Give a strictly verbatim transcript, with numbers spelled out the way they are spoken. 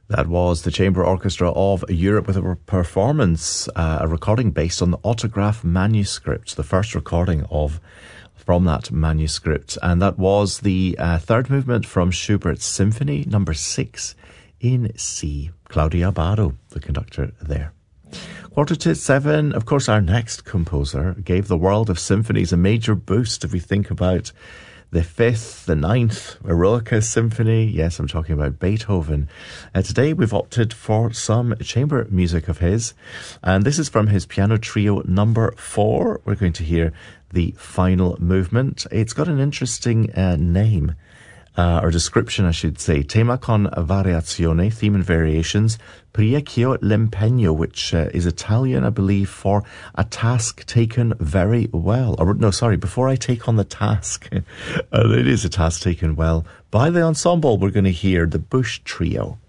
That was the Chamber Orchestra of Europe with a performance, uh, a recording based on the autograph manuscript, the first recording of from that manuscript. And that was the uh, third movement from Schubert's Symphony number six in C. Claudio Abbado, the conductor there. Quarter to seven, of course, our next composer gave the world of symphonies a major boost if we think about the fifth, the ninth, Eroica Symphony. Yes, I'm talking about Beethoven. Uh, today we've opted for some chamber music of his, and this is from his piano trio number four. We're going to hear the final movement. It's got an interesting uh, name, uh, or description, I should say. Tema con variazione, theme and variations. Parecchio l'impegno, which uh, is Italian, I believe, for a task taken very well. Or no, sorry, before I take on the task. uh, it is a task taken well by the ensemble. We're going to hear the Bush Trio.